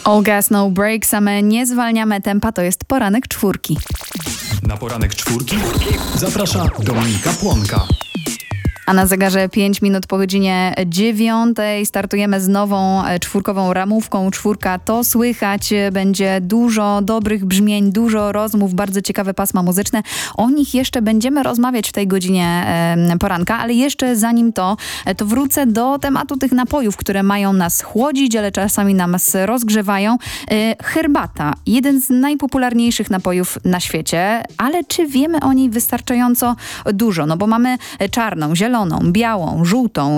All gas, no breaks, a my nie zwalniamy tempa, to jest poranek czwórki. Na poranek czwórki zaprasza Dominika Płonka. A na zegarze 5 minut po godzinie 9 startujemy z nową czwórkową ramówką. Czwórka to słychać. Będzie dużo dobrych brzmień, dużo rozmów, bardzo ciekawe pasma muzyczne. O nich jeszcze będziemy rozmawiać w tej godzinie poranka, ale jeszcze zanim to wrócę do tematu tych napojów, które mają nas chłodzić, ale czasami nas rozgrzewają. Herbata. Jeden z najpopularniejszych napojów na świecie, ale czy wiemy o niej wystarczająco dużo? No bo mamy czarną, zieloną, białą, żółtą,